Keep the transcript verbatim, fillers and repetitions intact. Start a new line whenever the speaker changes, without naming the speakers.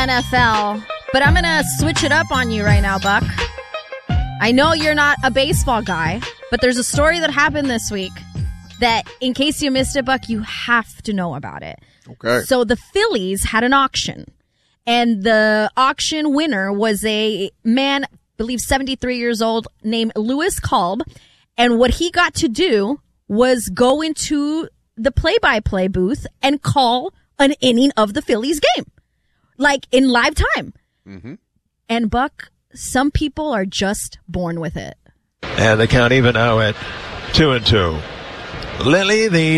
N F L, but I'm going to switch it up on you right now, Buck. I know you're not a baseball guy, but there's a story that happened this week that, in case you missed it, Buck, you have to know about it.
Okay.
So the Phillies had an auction, and the auction winner was a man, I believe seventy-three years old, named Louis Kolb. And what he got to do was go into the play-by-play booth and call an inning of the Phillies game, like in live time. Mm-hmm. And Buck, some people are just born with it.
And the count even now at two and two. Lily, the